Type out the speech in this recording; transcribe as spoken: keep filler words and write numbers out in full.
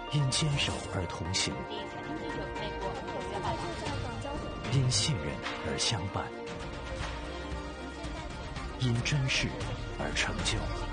因坚守而同行，因信任而相伴，因真实而成就。